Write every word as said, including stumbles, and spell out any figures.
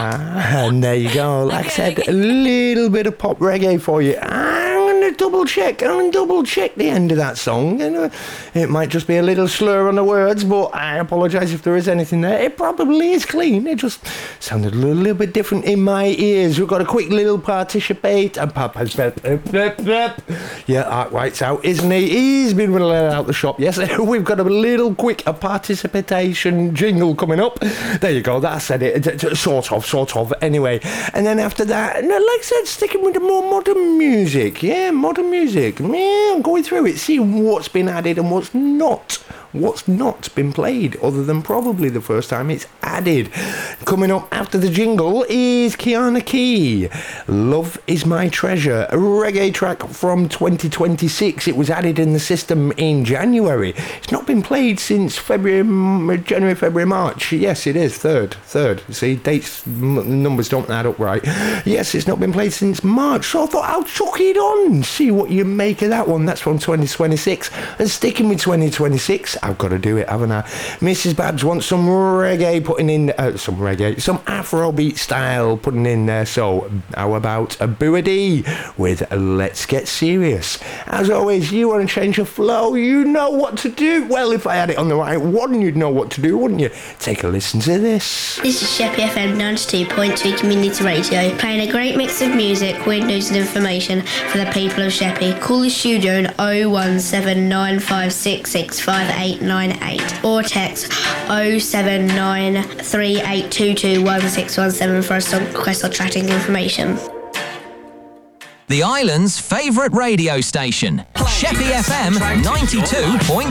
Ah, and there you go. Like I said, a little bit of pop reggae for you. I'm going to double check. I'm going to double check the end of that song. And, uh, it might just be a little slur on the words, but I apologise if there is anything there. It probably is clean. It just sounded a little, little bit different in my ears. We've got a quick little participate. And yeah, Art White's out, isn't he? He's been let out the shop. Yes, we've got a little quick a participation jingle coming up. There you go. That said it. Sort of, sort of. Anyway, and then after that, like I said, sticking with the more modern music. Yeah, modern music. Yeah, I'm going through it, seeing what's been added and what's not. What's not been played, other than probably the first time it's added. Coming up after the jingle is Kiana Key. Love Is My Treasure, a reggae track from twenty twenty-six. It was added in the system in January. It's not been played since February, January, February, March. Yes, it is. Third, third. See, dates, m- numbers don't add up right. Yes, it's not been played since March. So I thought I'll chuck it on. See what you make of that one. That's from twenty twenty-six. And sticking with twenty twenty-six, I've got to do it, haven't I? Missus Babs wants some reggae putting in, uh, some reggae, some Afrobeat style putting in there. So how about a Boo-a-Dee with Let's Get Serious? As always, you want to change your flow, you know what to do. Well, if I had it on the right one, you'd know what to do, wouldn't you? Take a listen to this. This is Sheppey F M ninety-two point two Community Radio, playing a great mix of music, weird news and information for the people of Sheppey. Call the studio on oh one seven nine five six six five eight nine eight or text oh seven nine three eight two two one six one seven for a song request or chatting information. The island's favourite radio station, Sheppey F M ninety-two point two.